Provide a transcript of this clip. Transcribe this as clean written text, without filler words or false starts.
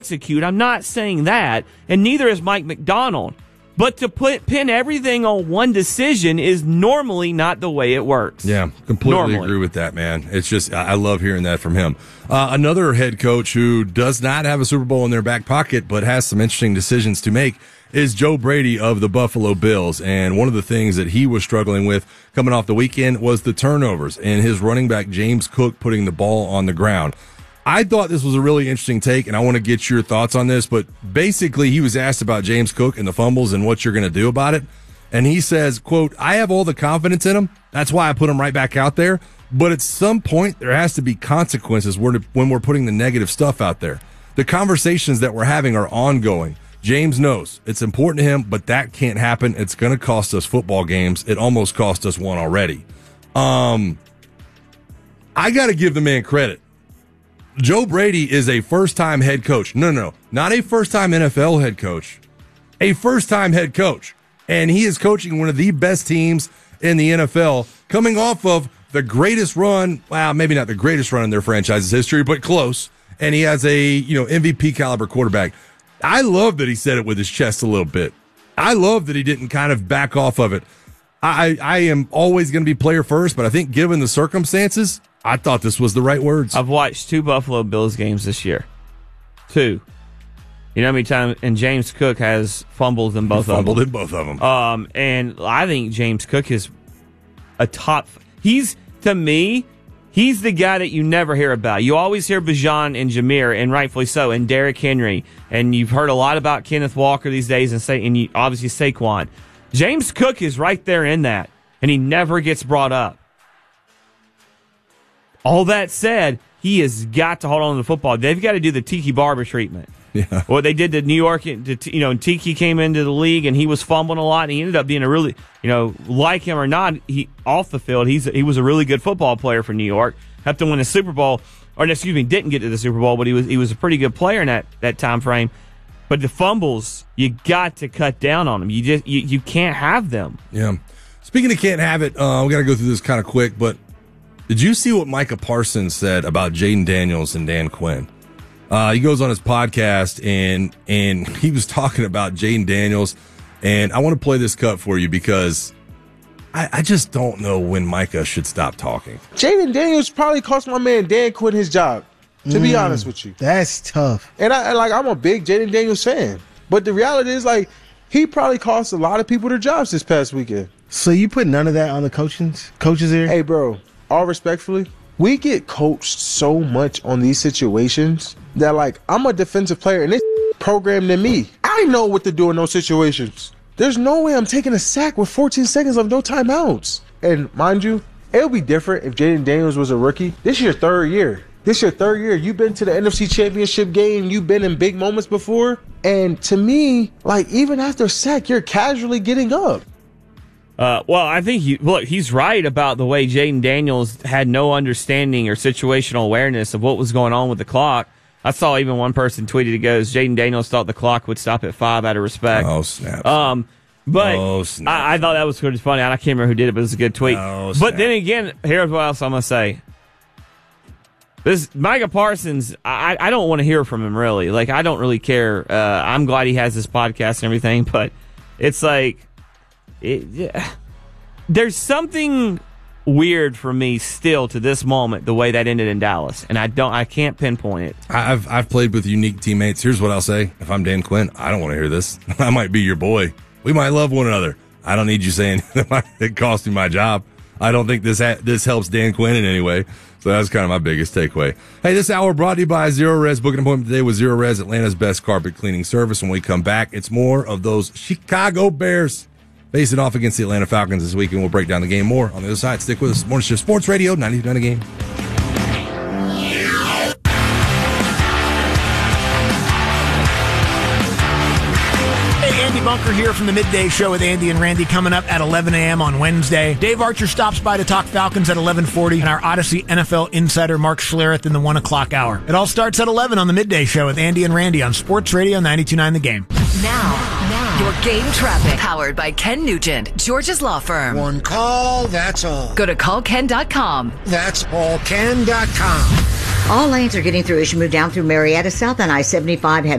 execute. I'm not saying that, and neither is Mike McDonald. But to pin everything on one decision is normally not the way it works. Yeah, completely agree with that, man. It's just, I love hearing that from him. Another head coach who does not have a Super Bowl in their back pocket but has some interesting decisions to make is Joe Brady of the Buffalo Bills. And one of the things that he was struggling with coming off the weekend was the turnovers and his running back James Cook putting the ball on the ground. I thought this was a really interesting take, and I want to get your thoughts on this, but basically he was asked about James Cook and the fumbles and what you're going to do about it. And he says, quote, I have all the confidence in him. That's why I put him right back out there. But at some point, there has to be consequences when we're putting the negative stuff out there. The conversations that we're having are ongoing. James knows it's important to him, but that can't happen. It's going to cost us football games. It almost cost us one already. I got to give the man credit. Joe Brady is a first-time head coach. No, not a first-time NFL head coach. A first-time head coach. And he is coaching one of the best teams in the NFL, coming off of the greatest run, well, maybe not the greatest run in their franchise's history, but close. And he has a, MVP caliber quarterback. I love that he said it with his chest a little bit. I love that he didn't kind of back off of it. I am always going to be player first, but I think given the circumstances, I thought this was the right words. I've watched 2 Buffalo Bills games this year. 2. You know how many times? And James Cook has fumbled in both of them. Fumbled in both of them. And I think James Cook is a top. To me, he's the guy that you never hear about. You always hear Bijan and Jameer, and rightfully so, and Derrick Henry. And you've heard a lot about Kenneth Walker these days, and obviously Saquon. James Cook is right there in that, and he never gets brought up. All that said, he has got to hold on to the football. They've got to do the Tiki Barber treatment. Yeah. What they did to New York, Tiki came into the league and he was fumbling a lot, and he ended up being a really, like him or not, he off the field, he was a really good football player for New York. Helped them win a Super Bowl, didn't get to the Super Bowl, but he was a pretty good player in that time frame. But the fumbles, you got to cut down on them. You can't have them. Yeah. Speaking of can't have it, we got to go through this kind of quick, but did you see what Micah Parsons said about Jaden Daniels and Dan Quinn? He goes on his podcast and he was talking about Jaden Daniels, and I want to play this cut for you because I just don't know when Micah should stop talking. Jaden Daniels probably cost my man Dan Quinn his job, to be honest with you. That's tough. And I'm a big Jaden Daniels fan, but the reality is he probably cost a lot of people their jobs this past weekend. So you put none of that on the coaches here? Hey, bro, all respectfully, we get coached so much on these situations that, I'm a defensive player, and this programmed in me. I know what to do in those situations. There's no way I'm taking a sack with 14 seconds of no timeouts. And mind you, it would be different if Jaden Daniels was a rookie. This is your third year. You've been to the NFC Championship game. You've been in big moments before. And to me, even after a sack, you're casually getting up. Well, I think he's right about the way Jaden Daniels had no understanding or situational awareness of what was going on with the clock. I saw even one person tweeted, it goes, Jaden Daniels thought the clock would stop at 5 out of respect. Oh, snap. I thought that was pretty funny. I can't remember who did it, but it was a good tweet. But then again, here's what else I'm going to say. This Micah Parsons, I don't want to hear from him, really. I don't really care. I'm glad he has this podcast and everything, but it's there's something weird for me still to this moment, the way that ended in Dallas, and I can't pinpoint it. I've played with unique teammates. Here's what I'll say: if I'm Dan Quinn, I don't want to hear this. I might be your boy. We might love one another. I don't need you saying it cost me my job. I don't think this helps Dan Quinn in any way. So that's kind of my biggest takeaway. Hey, this hour brought to you by Zero Res. Book an appointment today with Zero Res, Atlanta's best carpet cleaning service. When we come back, it's more of those Chicago Bears facing off against the Atlanta Falcons this week, and we'll break down the game more on the other side. Stick with us. Morning Shift Sports Radio, 92.9 The Game. Bunker here from the Midday Show with Andy and Randy, coming up at 11 a.m. on Wednesday. Dave Archer stops by to talk Falcons at 11:40, and our Odyssey NFL insider Mark Schlereth in the 1 o'clock hour. It all starts at 11 on the Midday Show with Andy and Randy on Sports Radio 92.9 The Game. Now, your game traffic, powered by Ken Nugent, George's Law Firm. One call, that's all. Go to callken.com. That's allken.com. All lanes are getting through as you move down through Marietta. South on I-75 have